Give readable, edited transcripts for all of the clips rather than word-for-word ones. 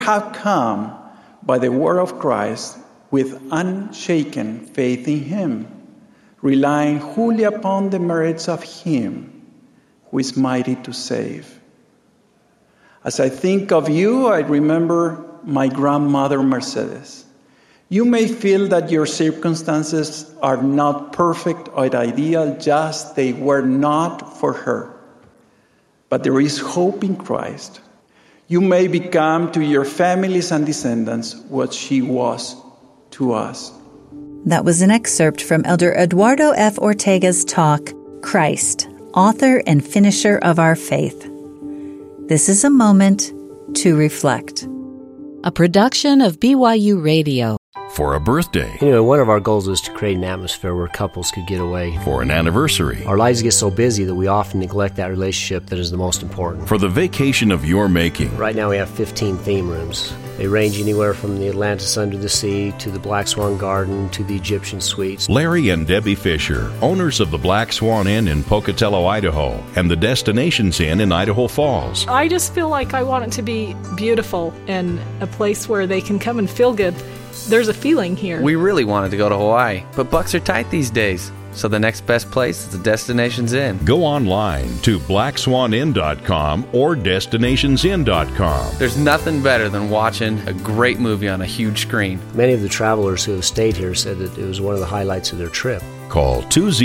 have come by the word of Christ with unshaken faith in him, relying wholly upon the merits of him who is mighty to save. As I think of you, I remember my grandmother Mercedes. You may feel that your circumstances are not perfect or ideal, just they were not for her. But there is hope in Christ. You may become to your families and descendants what she was to us. That was an excerpt from Elder Eduardo F. Ortega's talk, Christ, Author and Finisher of Our Faith. This is a moment to reflect. A production of BYU Radio. For a birthday. One of our goals is to create an atmosphere where couples could get away. For an anniversary. Our lives get so busy that we often neglect that relationship that is the most important. For the vacation of your making. Right now we have 15 theme rooms. They range anywhere from the Atlantis Under the Sea to the Black Swan Garden to the Egyptian Suites. Larry and Debbie Fisher, owners of the Black Swan Inn in Pocatello, Idaho, and the Destinations Inn in Idaho Falls. I just feel like I want it to be beautiful and a place where they can come and feel good. There's a feeling here. We really wanted to go to Hawaii, but bucks are tight these days. So the next best place is the Destinations Inn. Go online to blackswaninn.com or destinationsin.com. There's nothing better than watching a great movie on a huge screen. Many of the travelers who have stayed here said that it was one of the highlights of their trip. Call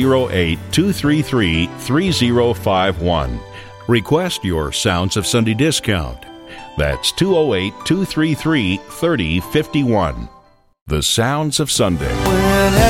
208-233-3051. Request your Sounds of Sunday discount. That's 208-233-3051. The Sounds of Sunday.